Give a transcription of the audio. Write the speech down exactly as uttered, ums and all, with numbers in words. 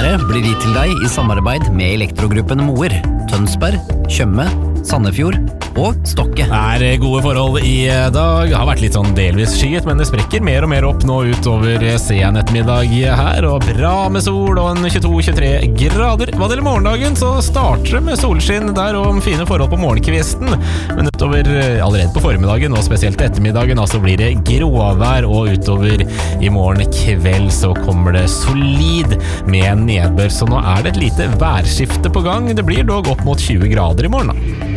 Været blir gitt til deg i samarbeid med Elektrogruppen Moer, Tønsberg, Tjøme, Sandefjord og Stokke. Det er gode forhold i dag. Det har vært litt sånn delvis skyet, men det sprekker mer og mer opp nå utover sen ettermiddag her, og bra med sol og en tjueto til tjuetre grader. Hva det gjelder morgendagen, så starter det med solskinn der og fine forhold på morgenkvisten, men utover allerede på formiddagen og spesielt ettermiddagen, altså blir det gråvær, og utover i morgen kveld så kommer det solid med nedbør, så nå er det et lite værskifte på gang. Det blir dog opp mot tjue grader i morgen da.